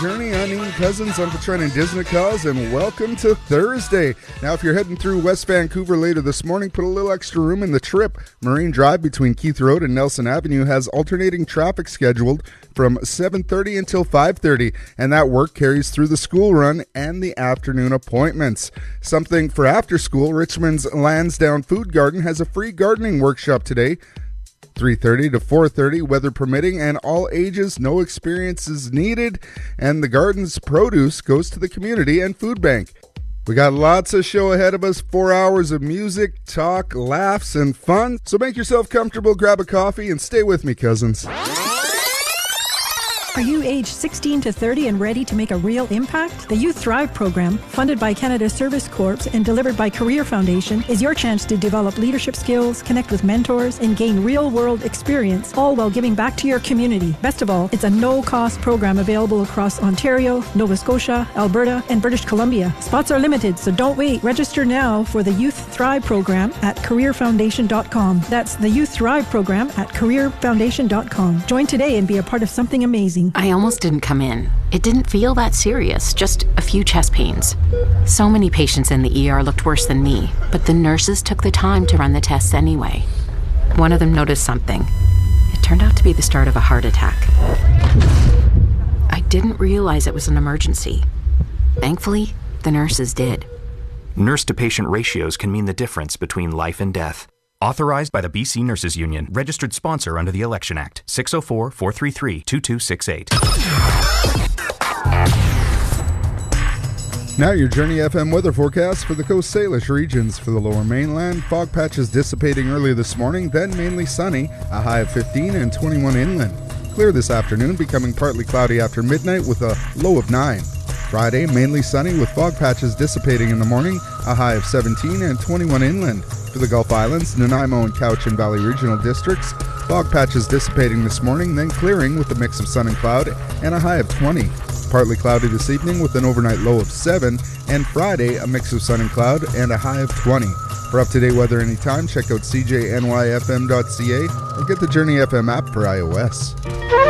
Journey. I'm Ian Cousins. I'm Patron and Disney Calls, and welcome to Thursday. Now, if you're heading through West Vancouver later this morning, put a little extra room in the trip. Marine Drive between Keith Road and Nelson Avenue has alternating traffic scheduled from 7:30 until 5:30, and that work carries through the school run and the afternoon appointments. Something for after school, Richmond's Lansdowne Food Garden has a free gardening workshop today. 3:30 to 4:30, weather permitting, and all ages, no experience is needed, and the garden's produce goes to the community and food bank. We got lots of show ahead of us, 4 hours of music, talk, laughs, and fun, so make yourself comfortable, grab a coffee, and stay with me, cousins. Are you age 16 to 30 and ready to make a real impact? The Youth Thrive program, funded by Canada Service Corps and delivered by Career Foundation, is your chance to develop leadership skills, connect with mentors, and gain real-world experience, all while giving back to your community. Best of all, it's a no-cost program available across Ontario, Nova Scotia, Alberta, and British Columbia. Spots are limited, so don't wait. Register now for the Youth Thrive program at careerfoundation.com. That's the Youth Thrive program at careerfoundation.com. Join today and be a part of something amazing. I almost didn't come in. It didn't feel that serious, just a few chest pains. So many patients in the ER looked worse than me, but the nurses took the time to run the tests anyway. One of them noticed something. It turned out to be the start of a heart attack. I didn't realize it was an emergency. Thankfully, the nurses did. Nurse-to-patient ratios can mean the difference between life and death. Authorized by the BC Nurses Union. Registered sponsor under the Election Act. 604-433-2268. Now your Journey FM weather forecast for the Coast Salish regions. For the lower mainland, fog patches dissipating early this morning, then mainly sunny, a high of 15 and 21 inland. Clear this afternoon, becoming partly cloudy after midnight with a low of 9. Friday, mainly sunny with fog patches dissipating in the morning, a high of 17 and 21 inland. For the Gulf Islands, Nanaimo and Cowichan Valley regional districts, fog patches dissipating this morning, then clearing with a mix of sun and cloud and a high of 20. Partly cloudy this evening with an overnight low of 7, and Friday, a mix of sun and cloud and a high of 20. For up-to-date weather anytime, check out cjnyfm.ca or get the Journey FM app for iOS.